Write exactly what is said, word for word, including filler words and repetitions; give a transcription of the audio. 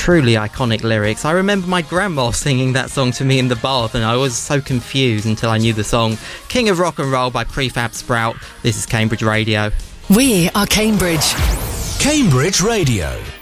truly iconic lyrics. I remember my grandma singing that song to me in the bath, and I was so confused until I knew the song. King of Rock and Roll by Prefab Sprout. This is Cambridge Radio. We are Cambridge. Cambridge Radio.